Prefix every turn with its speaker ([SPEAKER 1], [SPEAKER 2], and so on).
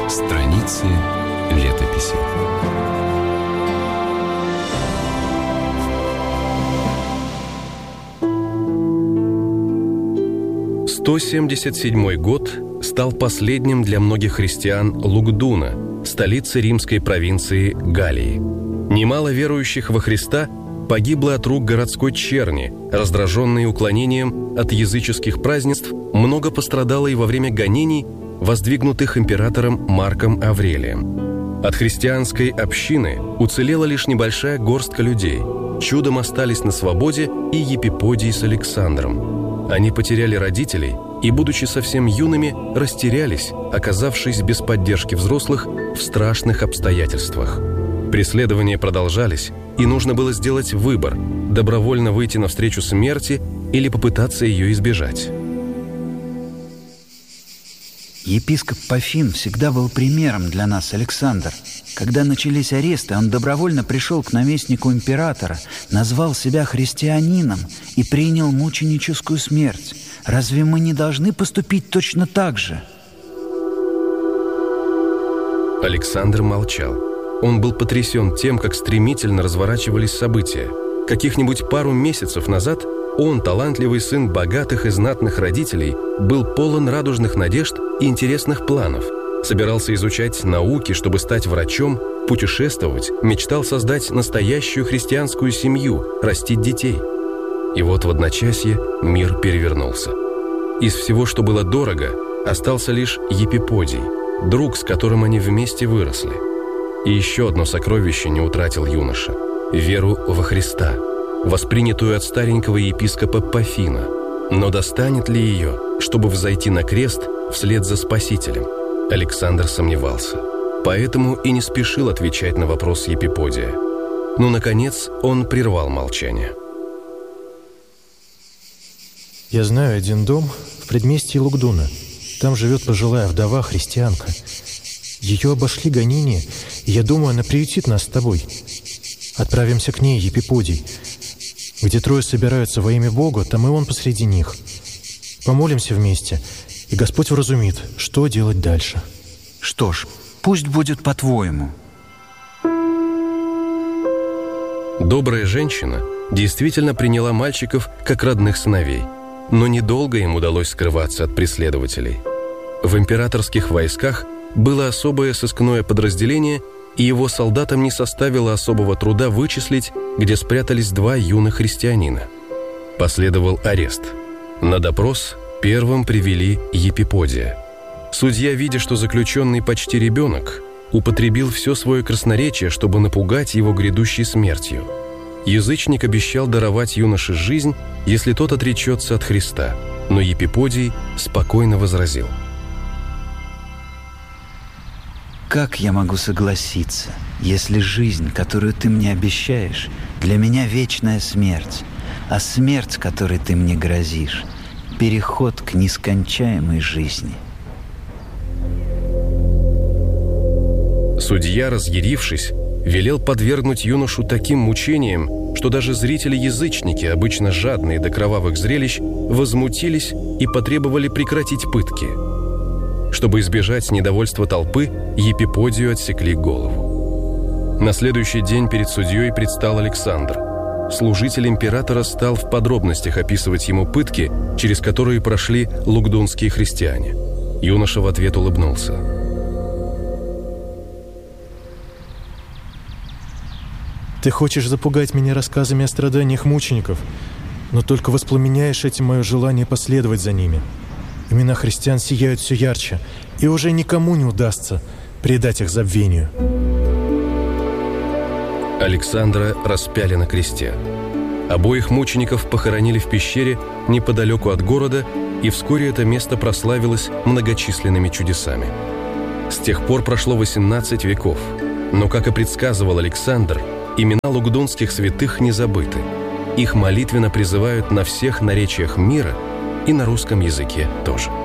[SPEAKER 1] Страницы летописи. «177 год стал последним для многих христиан Лугдуна, столицы римской провинции Галлии. Немало верующих во Христа погибло от рук городской черни, раздраженной уклонением от языческих празднеств, много пострадало и во время гонений, воздвигнутых императором Марком Аврелием. От христианской общины уцелела лишь небольшая горстка людей. Чудом остались на свободе и Епиподий с Александром. Они потеряли родителей и, будучи совсем юными, растерялись, оказавшись без поддержки взрослых в страшных обстоятельствах. Преследования продолжались, и нужно было сделать выбор – добровольно выйти навстречу смерти или попытаться ее избежать.
[SPEAKER 2] Епископ Пафин всегда был примером для нас, Александр. Когда начались аресты, он добровольно пришел к наместнику императора, назвал себя христианином и принял мученическую смерть. Разве мы не должны поступить точно так же?
[SPEAKER 3] Александр молчал. Он был потрясен тем, как стремительно разворачивались события. Каких-нибудь пару месяцев назад он, талантливый сын богатых и знатных родителей, был полон радужных надежд и интересных планов. Собирался изучать науки, чтобы стать врачом, путешествовать, мечтал создать настоящую христианскую семью, растить детей. И вот в одночасье мир перевернулся. Из всего, что было дорого, остался лишь Епиподий, друг, с которым они вместе выросли. И еще одно сокровище не утратил юноша – веру во Христа, воспринятую от старенького епископа Пафина. Но достанет ли ее, чтобы взойти на крест вслед за Спасителем? Александр сомневался. Поэтому и не спешил отвечать на вопрос Епиподия. Но, наконец, он прервал молчание.
[SPEAKER 4] «Я знаю один дом в предместье Лугдуна. Там живет пожилая вдова, христианка. Ее обошли гонения, и я думаю, она приютит нас с тобой. Отправимся к ней, Епиподий. Где трое собираются во имя Бога, там и он посреди них. Помолимся вместе, и Господь вразумит, что делать дальше».
[SPEAKER 2] Что ж, пусть будет по-твоему.
[SPEAKER 3] Добрая женщина действительно приняла мальчиков как родных сыновей, но недолго им удалось скрываться от преследователей. В императорских войсках было особое сыскное подразделение, и его солдатам не составило особого труда вычислить, где спрятались два юных христианина. Последовал арест. На допрос первым привели Епиподия. Судья, видя, что заключенный почти ребенок, употребил все свое красноречие, чтобы напугать его грядущей смертью. Язычник обещал даровать юноше жизнь, если тот отречется от Христа, но Епиподий спокойно возразил:
[SPEAKER 2] «Как я могу согласиться, если жизнь, которую ты мне обещаешь, для меня вечная смерть, а смерть, которой ты мне грозишь, переход к нескончаемой жизни?»
[SPEAKER 3] Судья, разъярившись, велел подвергнуть юношу таким мучениям, что даже зрители-язычники, обычно жадные до кровавых зрелищ, возмутились и потребовали прекратить пытки. Чтобы избежать недовольства толпы, Епиподию отсекли голову. На следующий день перед судьей предстал Александр. Служитель императора стал в подробностях описывать ему пытки, через которые прошли лугдунские христиане. Юноша в ответ улыбнулся.
[SPEAKER 4] «Ты хочешь запугать меня рассказами о страданиях мучеников, но только воспламеняешь этим мое желание последовать за ними. Имена христиан сияют все ярче, и уже никому не удастся предать их забвению».
[SPEAKER 3] Александра распяли на кресте. Обоих мучеников похоронили в пещере неподалеку от города, и вскоре это место прославилось многочисленными чудесами. С тех пор прошло 18 веков, но, как и предсказывал Александр, имена лугдунских святых не забыты. Их молитвенно призывают на всех наречиях мира и на русском языке тоже.